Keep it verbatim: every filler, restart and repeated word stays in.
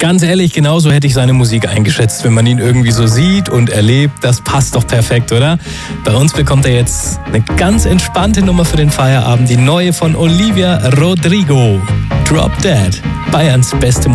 Ganz ehrlich, genauso hätte ich seine Musik eingeschätzt, wenn man ihn irgendwie so sieht und erlebt. Das passt doch perfekt, oder? Bei uns bekommt er jetzt eine ganz entspannte Nummer für den Feierabend. Die neue von Olivia Rodrigo. Drop Dead. Bayerns beste Musik.